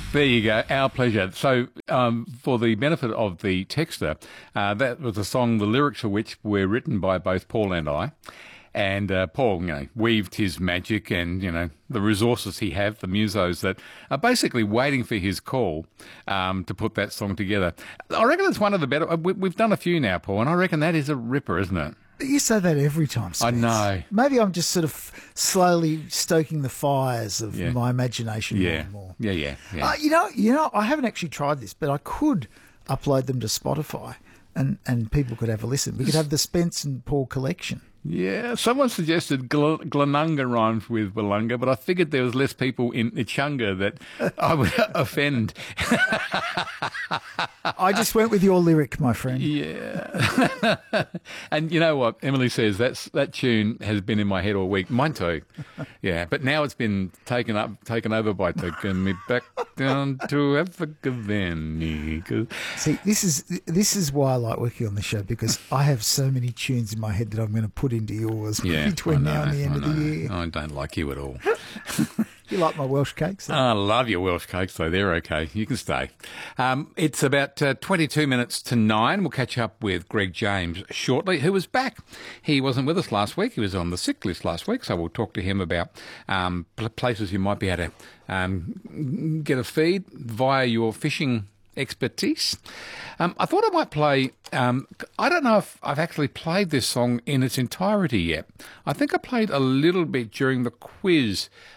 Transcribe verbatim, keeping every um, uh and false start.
There you go. Our pleasure. So, um, for the benefit of the texter, uh, that was a song, the lyrics of which were written by both Paul and I. And uh, Paul, you know, weaved his magic and, you know, the resources he have, the musos that are basically waiting for his call um, to put that song together. I reckon it's one of the better. We, we've done a few now, Paul, and I reckon that is a ripper, isn't it? You say that every time, Spence. I know. Maybe I'm just sort of slowly stoking the fires of Yeah. my imagination Yeah. more and more. Yeah, yeah, yeah. Uh, you know, you know, I haven't actually tried this, but I could upload them to Spotify, and, and people could have a listen. We could have the Spence and Paul collection. Yeah, someone suggested Gl- Glenunga rhymes with Willunga, but I figured there was less people in Ichunga that I would offend. I just went with your lyric, my friend. Yeah. And you know what? Emily says that's that tune has been in my head all week. Mine too. Yeah, but now it's been taken up, taken over by taking me back down to Africa then. 'Cause- See, this is this is why I like working on the show, because I have so many tunes in my head that I'm going to put into yours Yeah, between I now and know, the end I of the know. year. I don't like you at all. You like my Welsh cakes? I love your Welsh cakes, though. They're okay. You can stay. Um, it's about uh, twenty-two minutes to nine. We'll catch up with Greg James shortly, who was back. He wasn't with us last week. He was on the sick list last week, so we'll talk to him about um, pl- places you might be able to um, get a feed via your fishing expertise. Um, I thought I might play, um, I don't know if I've actually played this song in its entirety yet. I think I played a little bit during the quiz